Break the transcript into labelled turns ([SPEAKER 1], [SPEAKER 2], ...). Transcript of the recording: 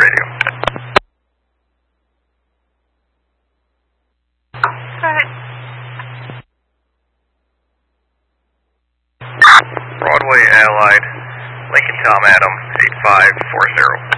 [SPEAKER 1] radio.
[SPEAKER 2] Go ahead.
[SPEAKER 1] Broadway Allied, Lincoln Tom Adam, 8540.